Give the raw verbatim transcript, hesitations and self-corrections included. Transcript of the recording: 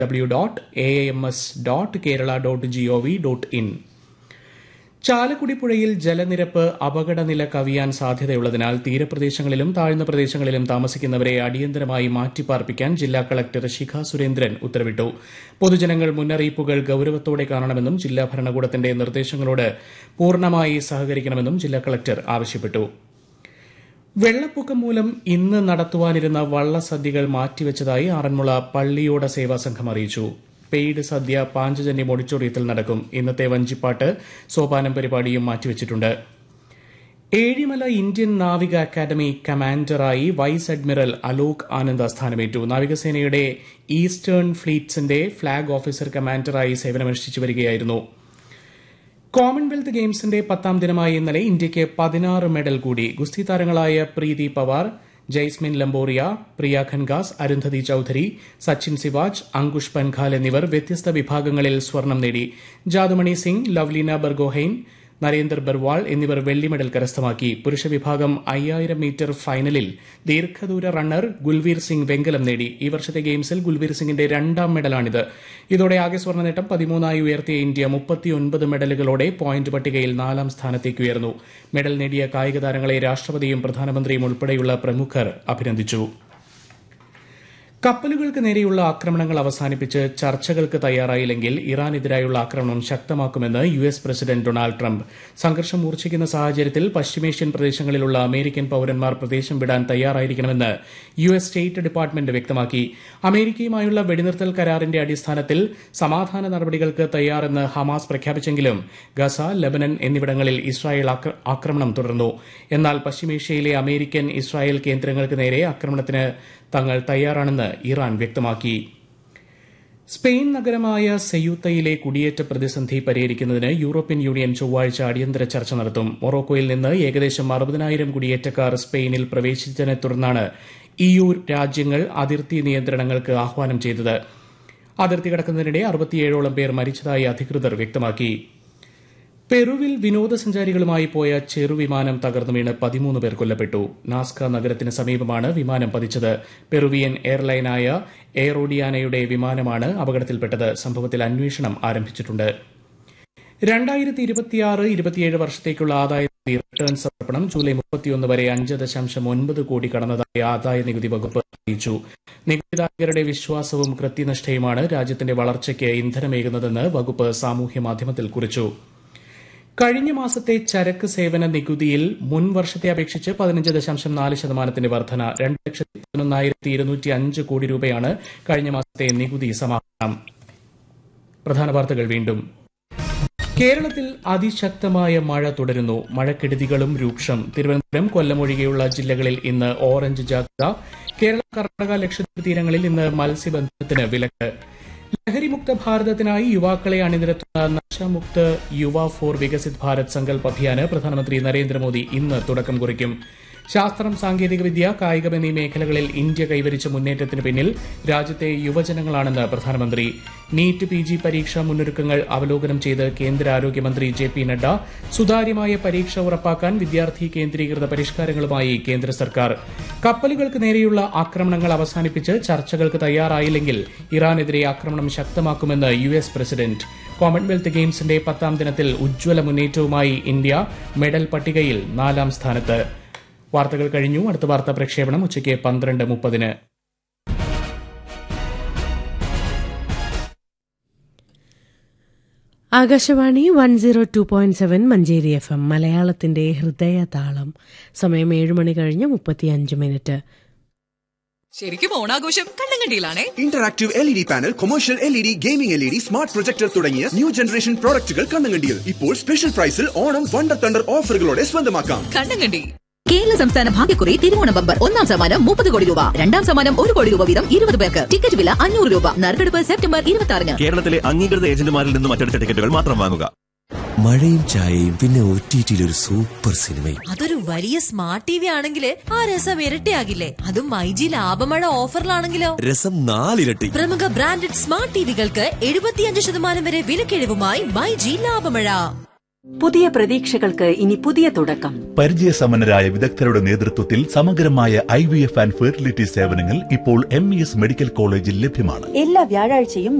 W dot A M S dot Kerala dot G O V dot in. Chalakudy പുഴയിൽ ജലനിരപ്പ് അപകടനില കവിയാൻ സാധ്യതയുള്ളതിനാൽ തീരപ്രദേശങ്ങളിലും താഴ്ന്ന പ്രദേശങ്ങളിലും താമസിക്കുന്നവരെ അടിയന്തരമായി മാറ്റിപ്പാർപ്പിക്കാൻ ജില്ലാ കളക്ടർ ശിഖ സുരേന്ദ്രൻ ഉത്തരവിട്ടു. പൊതുജനങ്ങൾ മുന്നറിയിപ്പുകൾ ഗൌരവത്തോടെ കാണണമെന്നും ജില്ലാ ഭരണകൂടത്തിന്റെ നിർദ്ദേശങ്ങളോട് പൂർണ്ണമായി സഹകരിക്കണമെന്നും ജില്ലാ കളക്ടർ ആവശ്യപ്പെട്ടു. വെള്ളപ്പൊക്കം മൂലം ഇന്ന് നടത്തുവാനിരുന്ന വള്ളസദ്യകൾ മാറ്റിവച്ചതായി ആറന്മുള പള്ളിയോട സേവാ സംഘം അറിയിച്ചു. പെയ്ഡ് സദ്യ പാഞ്ചജന്യം ഓഡിറ്റോറിയത്തിൽ നടക്കും. ഇന്നത്തെ വഞ്ചിപ്പാട്ട് സോപാനം പരിപാടിയും മാറ്റിവച്ചിട്ടുണ്ട്. ഏഴിമല ഇന്ത്യൻ നാവിക academy കമാൻഡറായി vice admiral Alok Anand സ്ഥാനമേറ്റു. നാവികസേനയുടെ ഈസ്റ്റേൺ ഫ്ലീറ്റ്സിന്റെ ഫ്ളാഗ് ഓഫീസർ കമാൻഡറായി സേവനമനുഷ്ഠിച്ചു വരികയായിരുന്നു. കോമൺവെൽത്ത് ഗെയിംസിന്റെ പത്താം ദിനമായ ഇന്നലെ ഇന്ത്യയ്ക്ക് പതിനാറ് മെഡൽ കൂടി. ഗുസ്തി താരങ്ങളായ പ്രീതി പവാർ, ജയ്സ്മിൻ ലംബോറിയ, പ്രിയ ഖൻഗാസ്, അരുന്ധതി ചൌധരി, സച്ചിൻ സിവാജ്, അങ്കുഷ് പൻഘാൽ എന്നിവർ വ്യത്യസ്ത വിഭാഗങ്ങളിൽ സ്വർണം നേടി. ജാദുമണി സിംഗ്, ലവ്ലീന ബർഗോഹെയ്ൻ, നരേന്ദർ ബർവാൾ എന്നിവർ വെള്ളി മെഡൽ കരസ്ഥമാക്കി. പുരുഷ വിഭാഗം അയ്യായിരം മീറ്റർ ഫൈനലിൽ ദീർഘദൂര റണ്ണർ ഗുൽവീർ സിംഗ് വെങ്കലം നേടി. ഈ വർഷത്തെ ഗെയിംസിൽ ഗുൽവീർ സിംഗിന്റെ രണ്ടാം മെഡലാണിത്. ഇതോടെ ആകെ സ്വർണ്ണ നേട്ടം പതിമൂന്നായി ഉയർത്തിയ ഇന്ത്യ മുപ്പത്തിയൊൻപത് മെഡലുകളോടെ പോയിന്റ് പട്ടികയിൽ നാലാം സ്ഥാനത്തേക്ക് ഉയർന്നു. മെഡൽ നേടിയ കായിക താരങ്ങളെ രാഷ്ട്രപതിയും പ്രധാനമന്ത്രിയും ഉൾപ്പെടെയുള്ള പ്രമുഖർ അഭിനന്ദിച്ചു. കപ്പലുകൾക്ക് നേരെയുള്ള ആക്രമണങ്ങൾ അവസാനിപ്പിച്ച് ചർച്ചകൾക്ക് തയ്യാറായില്ലെങ്കിൽ ഇറാനെതിരായുള്ള ആക്രമണം ശക്തമാക്കുമെന്ന് U S president Donald Trump. സംഘർഷം മൂർച്ഛിക്കുന്ന സാഹചര്യത്തിൽ പശ്ചിമേഷ്യൻ പ്രദേശങ്ങളിലുള്ള അമേരിക്കൻ പൌരന്മാർ പ്രദേശം വിടാൻ തയ്യാറായിരിക്കണമെന്ന് യു എസ് സ്റ്റേറ്റ് ഡിപ്പാർട്ട്മെന്റ് വ്യക്തമാക്കി. അമേരിക്കയുമായുള്ള വെടിനിർത്തൽ കരാറിന്റെ അടിസ്ഥാനത്തിൽ സമാധാന നടപടികൾക്ക് തയ്യാറെന്ന് ഹമാസ് പ്രഖ്യാപിച്ചെങ്കിലും ഗസ, ലബനൻ എന്നിവിടങ്ങളിൽ ഇസ്രായേൽ ആക്രമണം തുടർന്നു. എന്നാൽ പശ്ചിമേഷ്യയിലെ അമേരിക്കൻ ഇസ്രായേൽ കേന്ദ്രങ്ങൾക്ക് നേരെ ആക്രമണത്തിന് തങ്ങൾ തയ്യാറാണെന്ന് ഇറാൻ വ്യക്തമാക്കി. സ്പെയിൻ നഗരമായ സെയൂത്തയിലെ കുടിയേറ്റ പ്രതിസന്ധി പരിഹരിക്കുന്നതിന് യൂറോപ്യൻ യൂണിയൻ ചൊവ്വാഴ്ച അടിയന്തര ചർച്ച നടത്തും. മൊറോക്കോയിൽ നിന്ന് ഏകദേശം അറുപതിനായിരം കുടിയേറ്റക്കാർ സ്പെയിനിൽ പ്രവേശിച്ചതിനെ തുടർന്നാണ് ഇയു രാജ്യങ്ങൾ അതിർത്തി നിയന്ത്രണങ്ങൾക്ക് ആഹ്വാനം ചെയ്തത്. അതിർത്തി കടക്കുന്നതിനിടെ അറുപത്തിയേഴോളം പേർ മരിച്ചതായി അധികൃതർ വ്യക്തമാക്കി. പെറുവിൽ വിനോദസഞ്ചാരികളുമായി പോയ ചെറുവിമാനം തകർന്നു വീണ് പതിമൂന്ന് പേർ കൊല്ലപ്പെട്ടു. നാസ്ക നഗരത്തിന് സമീപമാണ് വിമാനം പതിച്ചത്. പെറുവിയൻ എയർലൈനായ എയറോഡിയാനയുടെ വിമാനമാണ് അപകടത്തിൽപ്പെട്ടത്. സംഭവത്തിൽ അന്വേഷണം ആരംഭിച്ചിട്ടുണ്ട്. രണ്ടായിരത്തി ഇരുപത്തിയാറ് ഇരുപത്തിയേഴ് വർഷത്തേക്കുള്ള ആദായ നികുതി റിട്ടേൺ സമർപ്പണം ജൂലൈ മുപ്പത്തിയൊന്ന് വരെ അഞ്ച് ദശാംശം ഒൻപത് കോടി കടന്നതായി ആദായ നികുതി വകുപ്പ് അറിയിച്ചു. നികുതിദായകരുടെ വിശ്വാസവും കൃത്യനിഷ്ഠയുമാണ് രാജ്യത്തിന്റെ വളർച്ചയ്ക്ക് ഇന്ധനമേകുന്നതെന്ന് വകുപ്പ് സാമൂഹ്യ മാധ്യമത്തിൽ കുറിച്ചു. കഴിഞ്ഞ മാസത്തെ ചരക്ക് സേവന നികുതിയിൽ മുൻ വർഷത്തെ അപേക്ഷിച്ച് പതിനഞ്ച് ദശാംശം നാല് ശതമാനത്തിന്റെ വർധന. രണ്ട് ലക്ഷത്തി പതിനൊന്നായിരത്തി ഇരുന്നൂറ്റി അഞ്ച് കോടി രൂപയാണ് കഴിഞ്ഞ മാസത്തെ നികുതി സമാഹരണം. പ്രധാന വാർത്തകൾ വീണ്ടും. കേരളത്തിൽ അതിശക്തമായ മഴ തുടരുന്നു. മഴക്കെടുതികളും രൂക്ഷം. തിരുവനന്തപുരം, കൊല്ലം ഒഴികെയുള്ള ജില്ലകളിൽ ഇന്ന് ഓറഞ്ച് ജാഗ്രത. കേരള, കർണാടക, ലക്ഷദ്വീപ് തീരങ്ങളിൽ ഇന്ന് മത്സ്യബന്ധനത്തിന് വിലക്ക്. ലഹരിമുക്ത ഭാരതത്തിനായി യുവാക്കളെ അണിനിരത്തുന്ന നശാമുക്ത് യുവ ഫോർ വികസിത് ഭാരത് സങ്കൽപ് അഭിയാന് പ്രധാനമന്ത്രി നരേന്ദ്രമോദി ഇന്ന് തുടക്കം കുറിക്കും. ശാസ്ത്രം, സാങ്കേതികവിദ്യ, കായികം എന്നീ മേഖലകളിൽ ഇന്ത്യ കൈവരിച്ച മുന്നേറ്റത്തിന് പിന്നിൽ രാജ്യത്തെ യുവജനങ്ങളാണെന്ന് പ്രധാനമന്ത്രി. നീറ്റ് പി ജി പരീക്ഷാ മുന്നൊരുക്കങ്ങൾ അവലോകനം ചെയ്ത് കേന്ദ്ര ആരോഗ്യമന്ത്രി ജെ പി നഡ്ഡ. സുതാര്യമായ പരീക്ഷ ഉറപ്പാക്കാൻ വിദ്യാർത്ഥി കേന്ദ്രീകൃത പരിഷ്കാരങ്ങളുമായി കേന്ദ്ര സർക്കാർ. കപ്പലുകൾക്ക് നേരെയുള്ള ആക്രമണങ്ങൾ അവസാനിപ്പിച്ച് ചർച്ചകൾക്ക് തയ്യാറായില്ലെങ്കിൽ ഇറാനെതിരെ ആക്രമണം ശക്തമാക്കുമെന്ന് യു എസ് പ്രസിഡന്റ്. കോമൺവെൽത്ത് ഗെയിംസിന്റെ പത്താം ദിനത്തിൽ ഉജ്ജ്വല മുന്നേറ്റവുമായി ഇന്ത്യ. മെഡൽ പട്ടികയിൽ നാലാം സ്ഥാനത്ത്. വാർത്തകൾ കഴിഞ്ഞു. അടുത്ത വാർത്താ പ്രക്ഷേപണം ഉച്ചയ്ക്ക് പന്ത്രണ്ട് മുപ്പതിന്. Akashvani one zero two point seven Manjeri F M, മലയാളത്തിന്റെ ഹൃദയ താളം. സമയം ഏഴ് മണി കഴിഞ്ഞ് മുപ്പത്തിയഞ്ച് മിനിറ്റ്. ശരിക്കും ഓണാഘോഷം കണ്ണങ്കണ്ടിയിലാണേ. Interactive L E D panel, commercial L E D, gaming L E D, smart projector തുടങ്ങിയ ന്യൂ ജനറേഷൻ പ്രോഡക്റ്റുകൾ കണ്ണങ്കണ്ടിയിൽ. ഇപ്പോൾ സ്പെഷ്യൽ പ്രൈസിൽ ഓണം വണ്ടർ തണ്ടർ ഓഫറുകളോടെ സ്വന്തമാക്കാം. കണ്ണങ്കണ്ടി. കേരള സംസ്ഥാന ഭാഗ്യക്കുറി തിരുവോണ ബമ്പർ. ഒന്നാം സമ്മാനം മുപ്പത് കോടി രൂപ, രണ്ടാം സമ്മാനം ഒരു കോടി രൂപ വീതം ഇരുപത് പേർക്ക്. ടിക്കറ്റ് വില അഞ്ഞൂറ് രൂപ. നറുക്കെടുപ്പ് സെപ്റ്റംബർ ഇരുപത്തി ആറിന്. കേരളത്തിലെ അംഗീകൃത ഏജന്റുമാരിൽ നിന്നും മറ്റെടുത്ത ടിക്കറ്റുകൾ മാത്രം വാങ്ങുക. മഴയും ചായയും പിന്നെ ഒ ടി ടിയിൽ ഒരു സൂപ്പർ സിനിമയും. അതൊരു വലിയ സ്മാർട്ട് ടി വി ആണെങ്കിൽ ആ രസം ഇരട്ടിയാകില്ലേ? അതും മൈജി ലാഭമഴ ഓഫറിലാണെങ്കിലോ രസം നാലിരട്ടി. പ്രമുഖ ബ്രാൻഡഡ് സ്മാർട്ട് ടിവികൾക്ക് എഴുപത്തിയഞ്ച് ശതമാനം വരെ വിലക്കിഴിവുമായി മൈജി ലാഭമഴ. പുതിയ പ്രതീക്ഷകൾക്ക് ഇനി പുതിയ തുടക്കം. പരിചയസമ്പന്നരായ വിദഗ്ധരുടെ നേതൃത്വത്തിൽ സമഗ്രമായ I V F and fertility സേവനങ്ങൾ ഇപ്പോൾ എം ഇ എസ് മെഡിക്കൽ കോളേജിൽ ലഭ്യമാണ്. എല്ലാ വ്യാഴാഴ്ചയും